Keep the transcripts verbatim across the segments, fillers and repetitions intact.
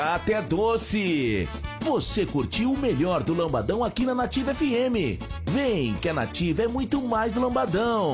Até doce. Você curtiu o melhor do Lambadão aqui na Nativa F M. Vem, que a Nativa é muito mais Lambadão.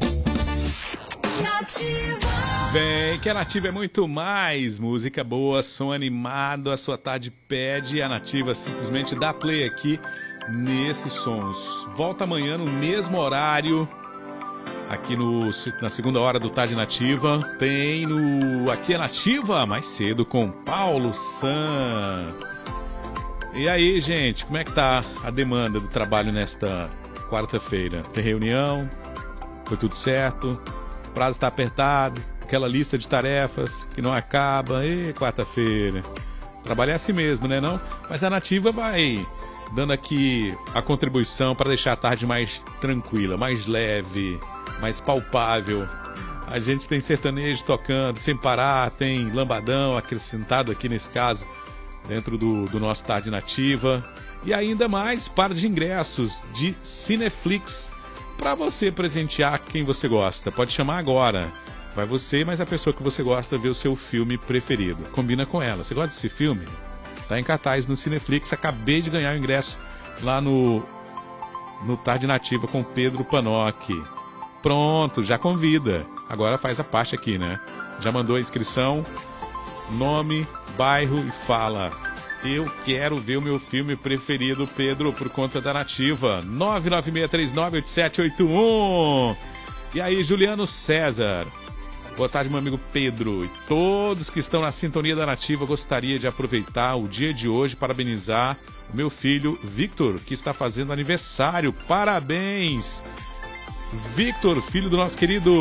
Nativa. Vem, que a Nativa é muito mais. Música boa, som animado, a sua tarde pede. A Nativa simplesmente dá play aqui nesses sons. Volta amanhã no mesmo horário. Aqui no, na segunda hora do Tarde Nativa. Tem no Aqui é Nativa, mais cedo, com Paulo San. E aí, gente, como é que tá a demanda do trabalho nesta quarta-feira? Tem reunião? Foi tudo certo? O prazo está apertado? Aquela lista de tarefas que não acaba? E quarta-feira. Trabalhar é assim mesmo, né não? Mas a Nativa vai dando aqui a contribuição para deixar a tarde mais tranquila, mais leve, mais palpável. A gente tem sertanejo tocando sem parar, tem lambadão acrescentado aqui nesse caso, dentro do, do nosso Tarde Nativa. E ainda mais par de ingressos de Cineflix para você presentear quem você gosta. Pode chamar agora. Vai você, mas a pessoa que você gosta ver o seu filme preferido. Combina com ela. Você gosta desse filme? Tá em cartaz no Cineflix. Acabei de ganhar o ingresso lá no, no Tarde Nativa com Pedro Panocchi. Pronto, já convida. Agora faz a parte aqui, né? Já mandou a inscrição, nome, bairro e fala: eu quero ver o meu filme preferido, Pedro, por conta da Nativa. nove nove seis três nove oito sete oito um. E aí, Juliano César. Boa tarde, meu amigo Pedro. E todos que estão na sintonia da Nativa, gostaria de aproveitar o dia de hoje para parabenizar o meu filho Victor, que está fazendo aniversário. Parabéns! Victor, filho do nosso querido